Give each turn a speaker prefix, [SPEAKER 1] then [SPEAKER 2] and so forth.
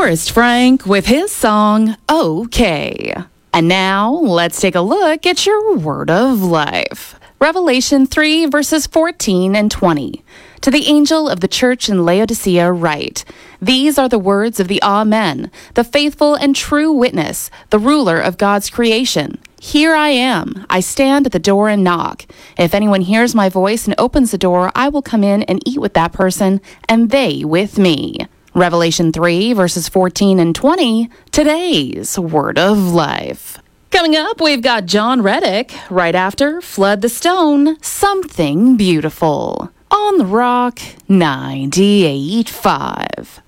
[SPEAKER 1] Forrest Frank with his song, OK. And now, let's take a look at your word of life. Revelation 3, verses 14 and 20. To the angel of the church in Laodicea write, These are the words of the Amen, the faithful and true witness, the ruler of God's creation. Here I am. I stand at the door and knock. If anyone hears my voice and opens the door, I will come in and eat with that person, and they with me. Revelation 3, verses 14 and 20, today's Word of Life. Coming up, we've got John Reddick. Right after, Flood the Stone, Something Beautiful. On the Rock 98.5.